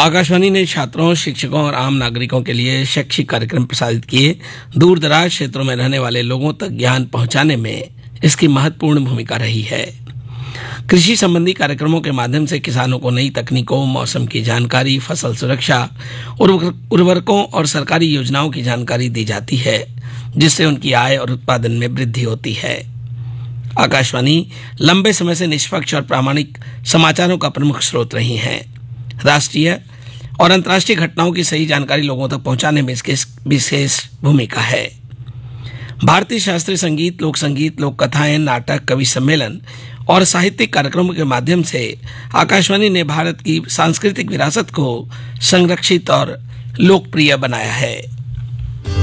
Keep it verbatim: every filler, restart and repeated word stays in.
आकाशवाणी ने छात्रों, शिक्षकों और आम नागरिकों के लिए शैक्षिक कार्यक्रम प्रसारित किए। दूर दराज क्षेत्रों में रहने वाले लोगों तक ज्ञान पहुंचाने में इसकी महत्वपूर्ण भूमिका रही है। कृषि संबंधी कार्यक्रमों के माध्यम से किसानों को नई तकनीकों, मौसम की जानकारी, फसल सुरक्षा, उर्वरकों और सरकारी योजनाओं की जानकारी दी जाती है, जिससे उनकी आय और उत्पादन में वृद्धि होती है। आकाशवाणी लंबे समय से निष्पक्ष और प्रामाणिक समाचारों का प्रमुख स्रोत रही है। राष्ट्रीय और अंतर्राष्ट्रीय घटनाओं की सही जानकारी लोगों तक पहुंचाने में इसकी विशेष भूमिका है। भारतीय शास्त्रीय संगीत, लोक संगीत, लोक कथाएं, नाटक, कवि सम्मेलन और साहित्यिक कार्यक्रमों के माध्यम से आकाशवाणी ने भारत की सांस्कृतिक विरासत को संरक्षित और लोकप्रिय बनाया है।